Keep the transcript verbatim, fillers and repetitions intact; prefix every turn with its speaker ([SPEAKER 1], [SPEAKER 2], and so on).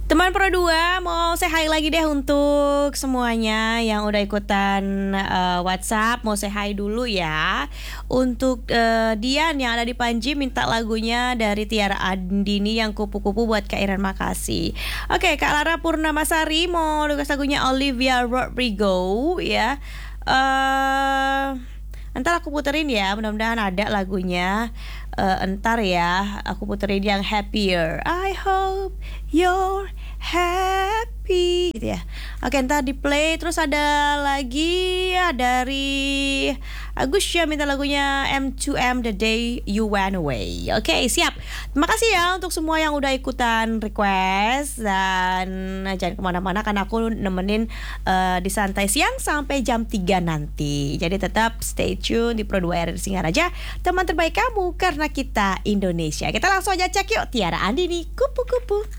[SPEAKER 1] Teman Pro dua mau say hi lagi deh untuk semuanya yang udah ikutan uh, WhatsApp. Mau say hi dulu ya. Untuk uh, Dian yang ada di Panji minta lagunya dari Tiara Andini yang kupu-kupu buat Kak Iren, makasih. Oke, Kak Lara Purnamasari mau request lagunya Olivia Rodrigo ya. Uh, Entar aku puterin ya, mudah-mudahan ada lagunya. Uh, entar ya, aku puterin yang Happier. I hope you're happy gitu ya. Oke, entar di play. Terus ada lagi ya dari Agus ya, minta lagunya M two M The Day You Went Away. Oke, siap. Terima kasih ya untuk semua yang udah ikutan request. Dan jangan kemana-mana karena aku nemenin uh, di Santai Siang sampai jam tiga nanti. Jadi tetap stay tune di Pro dua R Singaraja, teman terbaik kamu karena kita Indonesia. Kita langsung aja cek yuk Tiara Andini, kupu-kupu.